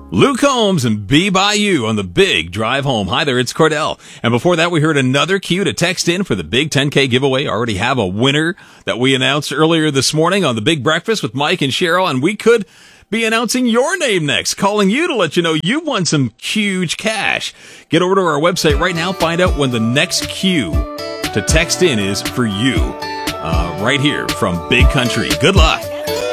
Luke Combs and Be By You on the Big Drive Home. Hi there, it's Cordell. And before that, we heard another cue to text in for the Big 10K giveaway. Already have a winner that we announced earlier this morning on the Big Breakfast with Mike and Cheryl, and we could be announcing your name next, calling you to let you know you've won some huge cash. Get over to our website right now, find out when the next cue to text in is for you. Right here from Big Country. Good luck.